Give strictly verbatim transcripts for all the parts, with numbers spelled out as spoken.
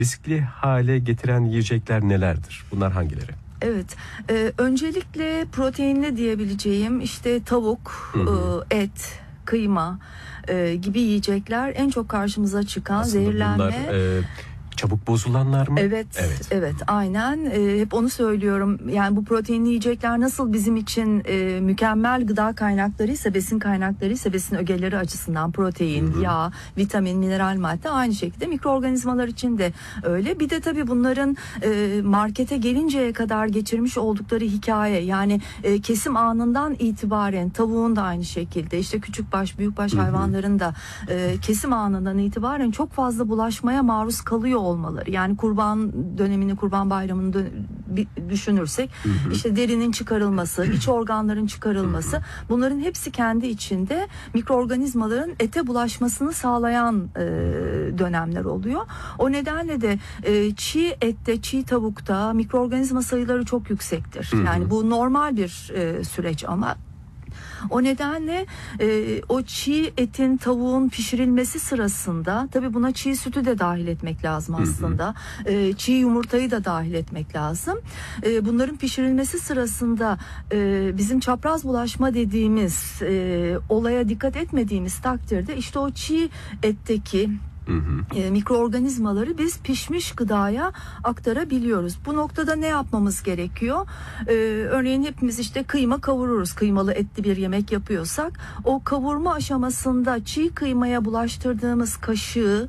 riskli hale getiren yiyecekler nelerdir? Bunlar hangileri? Evet, e, öncelikle proteinli diyebileceğim işte tavuk, hı hı. E, et, kıyma e, gibi yiyecekler en çok karşımıza çıkan aslında zehirlenme. Bunlar, e, çabuk bozulanlar mı? Evet, evet, evet, aynen. E, hep onu söylüyorum. Yani bu proteinli yiyecekler nasıl bizim için e, mükemmel gıda kaynakları ise, besin kaynakları ise, besin ögeleri açısından protein, hı hı. yağ, vitamin, mineral madde, aynı şekilde mikroorganizmalar için de öyle. Bir de tabii bunların e, markete gelinceye kadar geçirmiş oldukları hikaye, yani e, kesim anından itibaren tavuğun da aynı şekilde, işte küçükbaş, büyükbaş, hı hı. hayvanların da e, kesim anından itibaren çok fazla bulaşmaya maruz kalıyor olmaları. Yani kurban dönemini, kurban bayramını dön- düşünürsek, hı hı. işte derinin çıkarılması, iç organların çıkarılması, hı hı. bunların hepsi kendi içinde mikroorganizmaların ete bulaşmasını sağlayan e, dönemler oluyor. O nedenle de e, çiğ ette, çiğ tavukta mikroorganizma sayıları çok yüksektir. Hı hı. Yani bu normal bir e, süreç ama o nedenle e, o çiğ etin, tavuğun pişirilmesi sırasında, tabii buna çiğ sütü de dahil etmek lazım aslında. Hı hı. E, çiğ yumurtayı da dahil etmek lazım. E, bunların pişirilmesi sırasında e, bizim çapraz bulaşma dediğimiz e, olaya dikkat etmediğimiz takdirde işte o çiğ etteki Hı hı. E, mikroorganizmaları biz pişmiş gıdaya aktarabiliyoruz. Bu noktada ne yapmamız gerekiyor? E, örneğin hepimiz işte kıyma kavururuz. Kıymalı etli bir yemek yapıyorsak, o kavurma aşamasında çiğ kıymaya bulaştırdığımız kaşığı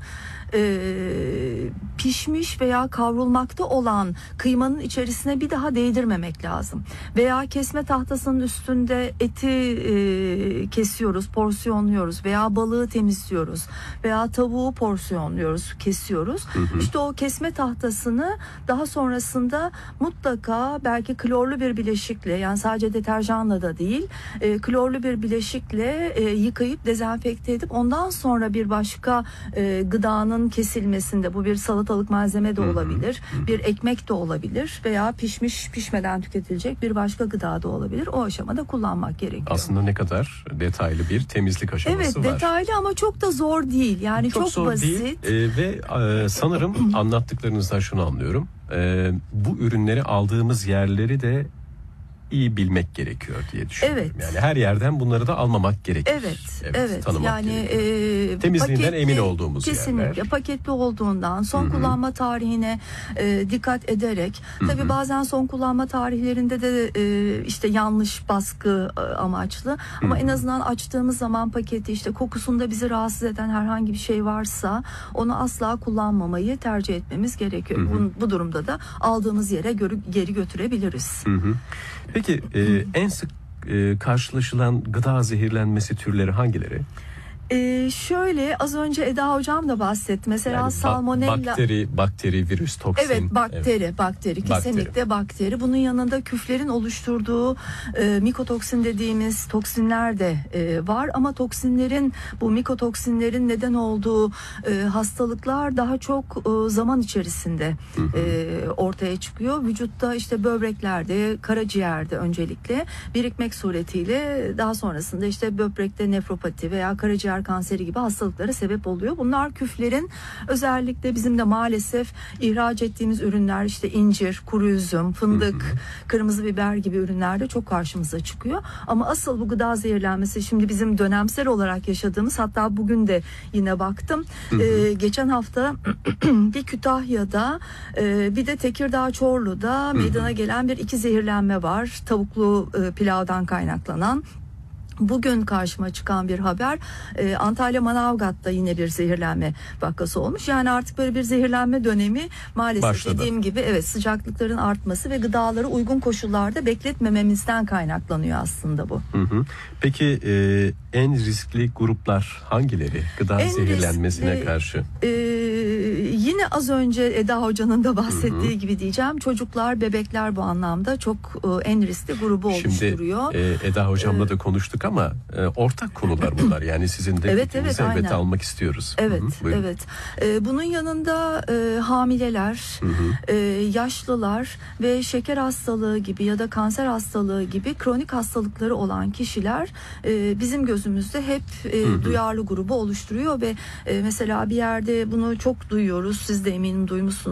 e, pişmiş veya kavrulmakta olan kıymanın içerisine bir daha değdirmemek lazım. Veya kesme tahtasının üstünde eti e, kesiyoruz, porsiyonluyoruz veya balığı temizliyoruz veya tavuğu porsiyonluyoruz, kesiyoruz. Hı hı. İşte o kesme tahtasını daha sonrasında mutlaka belki klorlu bir bileşikle, yani sadece deterjanla da değil, e, klorlu bir bileşikle e, yıkayıp dezenfekte edip ondan sonra bir başka e, gıdanın kesilmesinde, bu bir salatalık malzeme de olabilir, hı hı. bir ekmek de olabilir veya pişmiş pişmeden tüketilecek bir başka gıda da olabilir. O aşamada kullanmak gerekiyor. Aslında ne kadar detaylı bir temizlik aşaması evet, var. Evet, detaylı ama çok da zor değil. Yani çok, çok zor basit. Değil. Ee, ve e, sanırım anlattıklarınızdan şunu anlıyorum. Ee, bu ürünleri aldığımız yerleri de iyi bilmek gerekiyor diye düşünüyorum. Evet. Yani her yerden bunları da almamak gerekir. Evet, evet. evet. Tanımak yani e, temizliğinden paketli, emin olduğumuz kesinlikle, yerler. Kesinlikle paketli olduğundan, son Hı-hı. kullanma tarihine e, dikkat ederek, Hı-hı. tabii bazen son kullanma tarihlerinde de e, işte yanlış baskı e, amaçlı, Hı-hı. ama en azından açtığımız zaman paketi, işte kokusunda bizi rahatsız eden herhangi bir şey varsa onu asla kullanmamayı tercih etmemiz gerekiyor. Bu, bu durumda da aldığımız yere geri, geri götürebiliriz. Hı-hı. Peki e, en sık e, karşılaşılan gıda zehirlenmesi türleri hangileri? Ee, şöyle, az önce Eda hocam da bahsetti. Mesela yani salmonella. Bakteri, bakteri, virüs, toksin. Evet, bakteri, evet. bakteri, kesinlikle bakteri. bakteri. Bunun yanında küflerin oluşturduğu e, mikotoksin dediğimiz toksinler de e, var. Ama toksinlerin, bu mikotoksinlerin neden olduğu e, hastalıklar daha çok e, zaman içerisinde e, ortaya çıkıyor. Vücutta işte böbreklerde, karaciğerde öncelikle birikmek suretiyle daha sonrasında işte böbrekte nefropati veya karaciğer kanseri gibi hastalıklara sebep oluyor. Bunlar küflerin, özellikle bizim de maalesef ihraç ettiğimiz ürünler, işte incir, kuru üzüm, fındık, hı hı. kırmızı biber gibi ürünlerde çok karşımıza çıkıyor. Ama asıl bu gıda zehirlenmesi şimdi bizim dönemsel olarak yaşadığımız, hatta bugün de yine baktım. Hı hı. Ee, geçen hafta bir Kütahya'da e, bir de Tekirdağ Çorlu'da meydana gelen bir iki zehirlenme var. Tavuklu e, pilavdan kaynaklanan. Bugün karşıma çıkan bir haber, e, Antalya Manavgat'ta yine bir zehirlenme vakası olmuş. Yani artık böyle bir zehirlenme dönemi maalesef Başladı. dediğim gibi, evet, sıcaklıkların artması ve gıdaları uygun koşullarda bekletmememizden kaynaklanıyor aslında bu. Hı hı. Peki e, en riskli gruplar hangileri gıda en zehirlenmesine riskli, karşı? E, yine az önce Eda Hoca'nın da bahsettiği hı hı. gibi diyeceğim, çocuklar, bebekler bu anlamda çok e, en riskli grubu Şimdi, oluşturuyor. Şimdi e, Eda Hocamla ee, da konuştuk ama ama e, ortak konular bunlar. Yani sizin de Evet, fikrinizi evet, elbette aynen. almak istiyoruz. Evet, Hı-hı, buyurun. evet. Ee, bunun yanında e, hamileler, e, yaşlılar ve şeker hastalığı gibi ya da kanser hastalığı gibi kronik hastalıkları olan kişiler e, bizim gözümüzde hep e, duyarlı grubu oluşturuyor ve e, mesela bir yerde bunu çok duyuyoruz. Siz de eminim duymuşsunuz.